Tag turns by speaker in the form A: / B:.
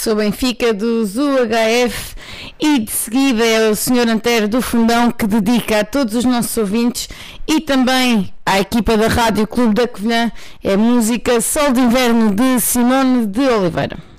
A: Sou Benfica dos UHF e de seguida é o Sr. Antero do Fundão, que dedica a todos os nossos ouvintes e também à equipa da Rádio Clube da Covilhã, é música Sol de Inverno de Simone de Oliveira.